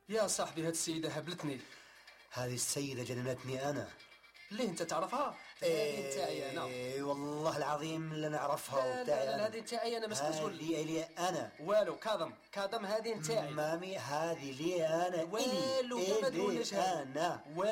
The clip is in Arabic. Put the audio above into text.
يا صاحبي هاد السيدة هبلتني. هذه السيدة جننتني أنا. ليه انت تعرفها؟ هذه نتاعي انا. والله العظيم لا نعرفها. لا هذه نتاعي انا. هذه لي انا. والو كاظم هذه نتاعي. مامي هذه لي انا. والو ما تقولش انا